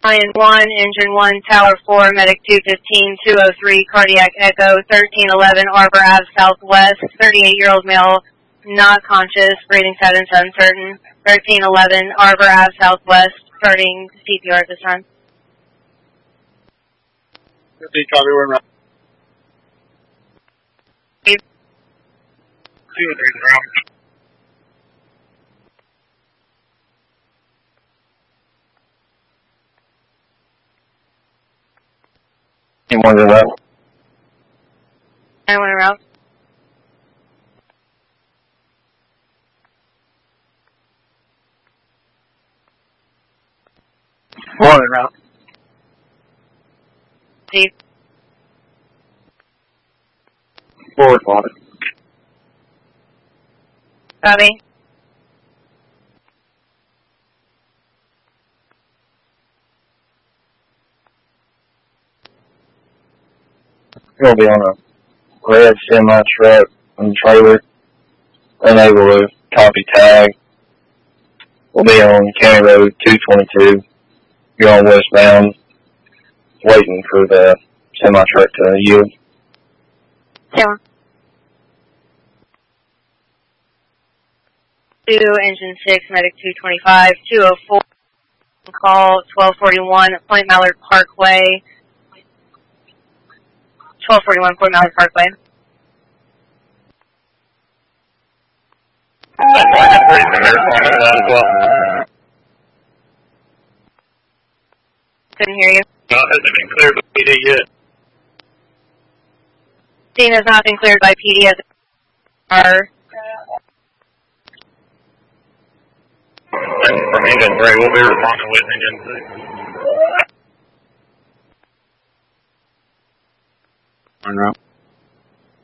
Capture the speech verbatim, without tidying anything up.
Lion one, Engine one, Tower four, Medic two fifteen, two oh three, Cardiac Echo, thirteen eleven, Arbor Ave Southwest, thirty-eight-year-old male, not conscious, breathing status uncertain, thirteen eleven, Arbor Ave Southwest, starting C P R at this time. fifty, copy, we're around. Two or three around. You want to route? I want to route. One en route. Steve. Forward water. Copy. You're going to be on a red semi-truck and trailer, unable to copy tag. We'll be on County Road two twenty-two. You're on westbound, waiting for the semi-truck to yield. Two. Two, Engine six, Medic two twenty-five, two oh four, call twelve forty-one, Point Mallard Parkway. twelve forty-one, Point Mallard Parkway. Couldn't hear you. No, it hasn't been cleared by P D yet. Scene has not been cleared by P D as are. From Engine three, we'll be responding with Engine six. En route.